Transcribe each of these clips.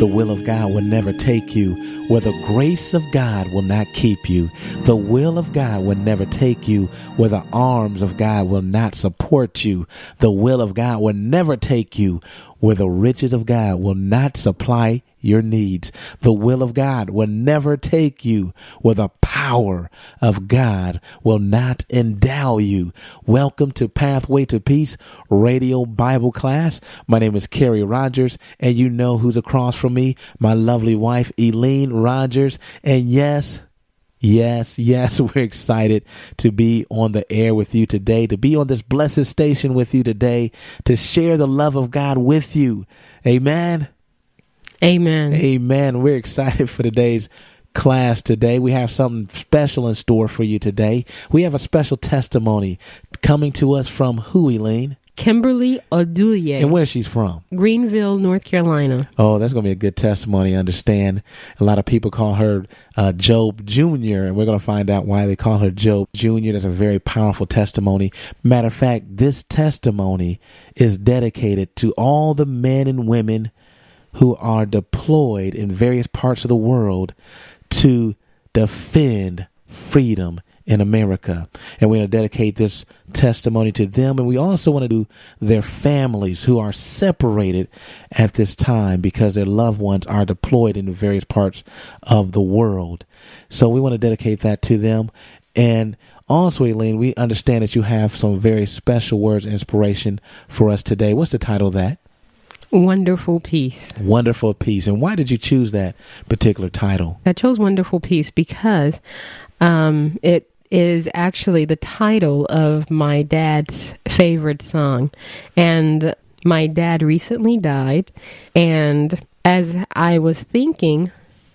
The will of God will never take you where the grace of God will not keep you. The will of God will never take you where the arms of God will not support you. The will of God will never take you where the riches of God will not supply your needs. The will of God will never take you where the power of God will not endow you. Welcome to Pathway to Peace Radio Bible Class. My name is Kerry Rogers, and you know who's across from me, my lovely wife, Eileen Rogers. And yes, we're excited to be on the air with you today, to be on this blessed station with you today, to share the love of God with you. Amen. Amen. Amen. We're excited for today's class today. We have something special in store for you today. We have a special testimony coming to us from who, Eileen? Kimberly Oduye. And where's she's from? Greenville, North Carolina. Oh, that's going to be a good testimony. I understand a lot of people call her Job Jr., and we're going to find out why they call her Job Jr. That's a very powerful testimony. Matter of fact, this testimony is dedicated to all the men and women who are deployed in various parts of the world to defend freedom in America. And we're going to dedicate this testimony to them. And we also want to do their families who are separated at this time because their loved ones are deployed in various parts of the world. So we want to dedicate that to them. And also, Eileen, we understand that you have some very special words of inspiration for us today. What's the title of that? Wonderful Peace. Wonderful Peace. And why did you choose that particular title? I chose Wonderful Peace because it is actually the title of my dad's favorite song. And my dad recently died. And as I was thinking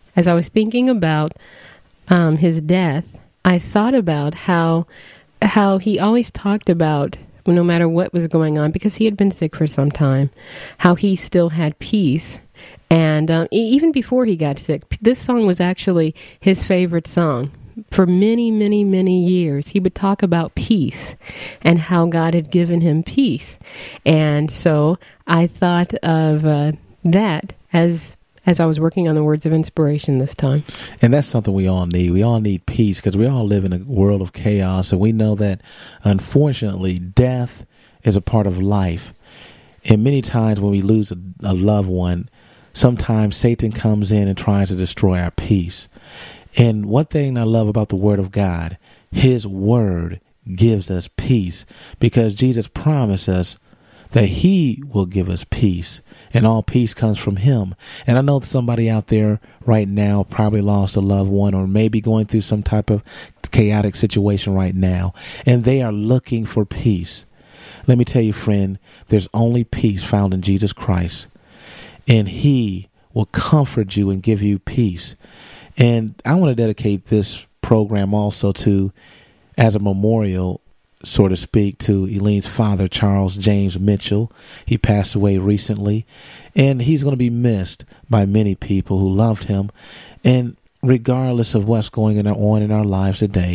about his death, I thought about how he always talked about, no matter what was going on, because he had been sick for some time, how he still had peace. And even before he got sick, this song was actually his favorite song. For many, many, many years, he would talk about peace and how God had given him peace. And so I thought of that as I was working on the words of inspiration this time. And that's something we all need. We all need peace because we all live in a world of chaos. And we know that, unfortunately, death is a part of life. And many times when we lose a loved one, sometimes Satan comes in and tries to destroy our peace. And one thing I love about the Word of God, His Word gives us peace because Jesus promised us that He will give us peace, and all peace comes from Him. And I know somebody out there right now probably lost a loved one or maybe going through some type of chaotic situation right now, and they are looking for peace. Let me tell you, friend, there's only peace found in Jesus Christ, and He will comfort you and give you peace. And I want to dedicate this program also to, as a memorial, so to speak, to Eileen's father, Charles James Mitchell. He passed away recently, and he's going to be missed by many people who loved him. And regardless of what's going on in our lives today,